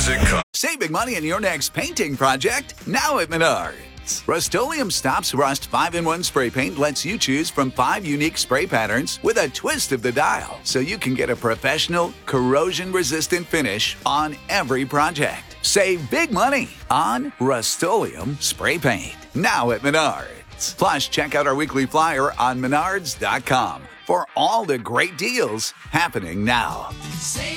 music. Save big money in your next painting project now at Menards. Rust-Oleum Stops Rust 5-in-1 spray paint lets you choose from 5 unique spray patterns with a twist of the dial, so you can get a professional, corrosion-resistant finish on every project. Save big money on Rust-Oleum spray paint now at Menards. Plus, check out our weekly flyer on menards.com for all the great deals happening now.